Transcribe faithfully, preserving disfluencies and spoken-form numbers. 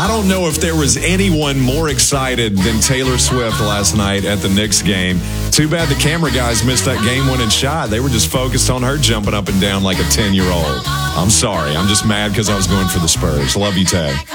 I don't know if there was anyone more excited than Taylor Swift last night at the Knicks game. Too bad the camera guys missed that game-winning shot. They were just focused on her jumping up and down like a ten-year-old. I'm sorry. I'm just mad because I was going for the Spurs. Love you, Tay.